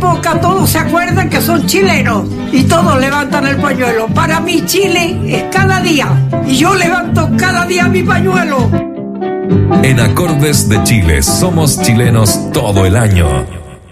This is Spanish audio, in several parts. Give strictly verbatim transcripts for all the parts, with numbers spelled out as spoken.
época todos se acuerdan que son chilenos y todos levantan el pañuelo. Para mí Chile es cada día y yo levanto cada día mi pañuelo. En Acordes de Chile somos chilenos todo el año.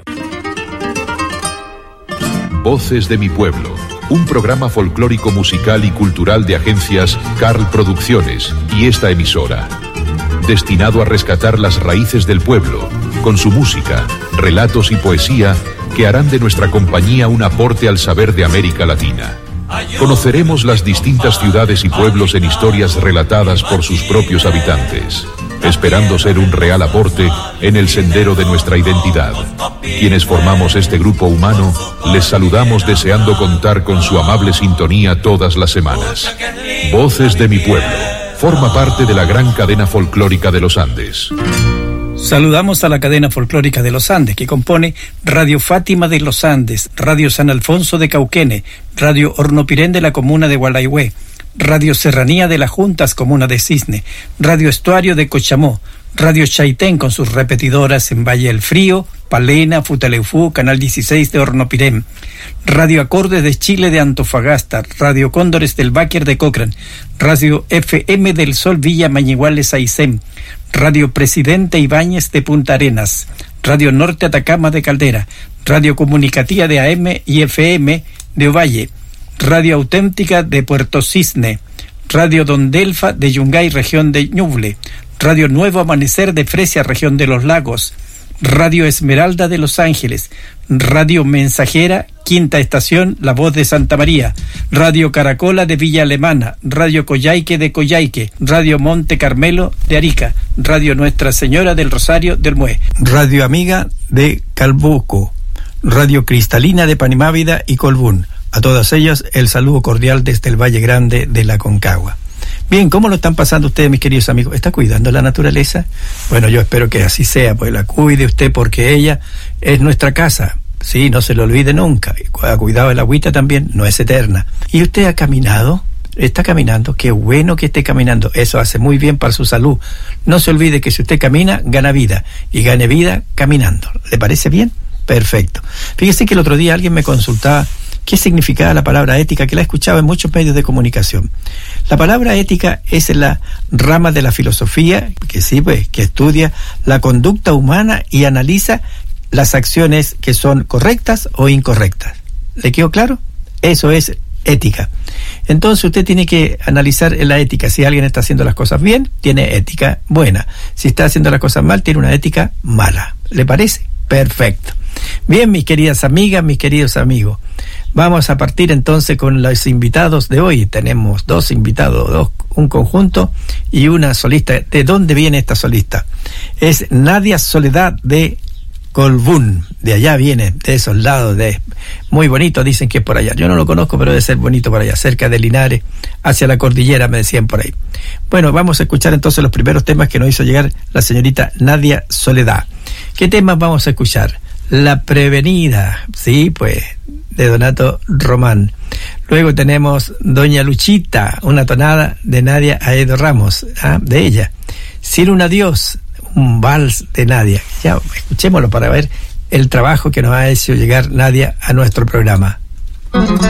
Voces de mi pueblo, un programa folclórico musical y cultural de agencias Carl Producciones y esta emisora, destinado a rescatar las raíces del pueblo, con su música, relatos y poesía que harán de nuestra compañía un aporte al saber de América Latina. Conoceremos las distintas ciudades y pueblos en historias relatadas por sus propios habitantes, esperando ser un real aporte en el sendero de nuestra identidad. Quienes formamos este grupo humano, les saludamos deseando contar con su amable sintonía todas las semanas. Voces de mi pueblo, forma parte de la gran cadena folclórica de los Andes. Saludamos a la cadena folclórica de los Andes, que compone Radio Fátima de los Andes, Radio San Alfonso de Cauquene, Radio Hornopirén de la comuna de Gualaihue, Radio Serranía de las Juntas, comuna de Cisne, Radio Estuario de Cochamó, Radio Chaitén con sus repetidoras en Valle del Frío, Palena, Futaleufú, Canal dieciséis de Hornopirén, Radio Acordes de Chile de Antofagasta, Radio Cóndores del Báquer de Cochrane, Radio F M del Sol Villa Mañiguales Aysén, Radio Presidente Ibáñez de Punta Arenas, Radio Norte Atacama de Caldera, Radio Comunicativa de A M y F M de Ovalle, Radio Auténtica de Puerto Cisne, Radio Don Delfa de Yungay, región de Ñuble, Radio Nuevo Amanecer de Fresia, región de Los Lagos, Radio Esmeralda de Los Ángeles, Radio Mensajera, Quinta Estación, La Voz de Santa María, Radio Caracola de Villa Alemana, Radio Coyhaique de Coyhaique, Radio Monte Carmelo de Arica, Radio Nuestra Señora del Rosario del Mue, Radio Amiga de Calbuco, Radio Cristalina de Panimávida y Colbún. A todas ellas, el saludo cordial desde el Valle Grande de la Concagua. Bien, ¿cómo lo están pasando ustedes, mis queridos amigos? ¿Está cuidando la naturaleza? Bueno, yo espero que así sea, pues la cuide usted porque ella es nuestra casa. Sí, no se lo olvide nunca. Ha cuidado el agüita también, no es eterna. ¿Y usted ha caminado? ¿Está caminando? Qué bueno que esté caminando. Eso hace muy bien para su salud. No se olvide que si usted camina, gana vida. Y gane vida caminando. ¿Le parece bien? Perfecto. Fíjese que el otro día alguien me consultaba qué significaba la palabra ética, que la he escuchado en muchos medios de comunicación. La palabra ética es la rama de la filosofía que sí, pues, que estudia la conducta humana y analiza las acciones que son correctas o incorrectas. ¿Le quedó claro? Eso es ética. Entonces usted tiene que analizar la ética. Si alguien está haciendo las cosas bien, tiene ética buena. Si está haciendo las cosas mal, tiene una ética mala. ¿Le parece? Perfecto. Bien, mis queridas amigas, mis queridos amigos, vamos a partir entonces con los invitados de hoy. Tenemos dos invitados, dos, un conjunto y una solista. ¿De dónde viene esta solista? Es Nadia Soledad de Colbún, de allá viene, de esos lados, de muy bonito, dicen que es por allá. Yo no lo conozco, pero debe ser bonito por allá, cerca de Linares, hacia la cordillera, me decían por ahí. Bueno, vamos a escuchar entonces los primeros temas que nos hizo llegar la señorita Nadia Soledad. ¿Qué temas vamos a escuchar? La Prevenida, sí, pues, de Donato Román. Luego tenemos Doña Luchita, una tonada de Nadia Aedo Ramos, ¿ah? de ella. Sin un adiós, un vals de Nadia. Ya, escuchémoslo para ver el trabajo que nos ha hecho llegar Nadia a nuestro programa.